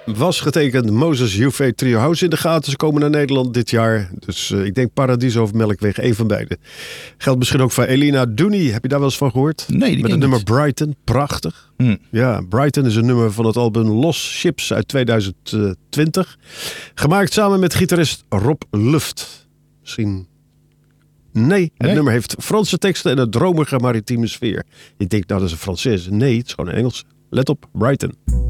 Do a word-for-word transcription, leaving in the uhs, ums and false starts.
was getekend. Moses Juve Trio. Hou ze in de gaten. Ze komen naar Nederland dit jaar. Dus uh, ik denk Paradiso of Melkweg. Één van beide. Geldt misschien ook voor Elina Dooney. Heb je daar wel eens van gehoord? Nee, die Met het nummer het. Brighton. Prachtig. Hmm. Ja, Brighton is een nummer van het album Lost Ships uit tweeduizend twintig. Gemaakt samen met gitarist Rob Luft. Misschien... Nee, het nee. nummer heeft Franse teksten en een dromige maritieme sfeer. Ik denk, nou, dat is een Française. Nee, het is gewoon een Engels. Let op, Brighton.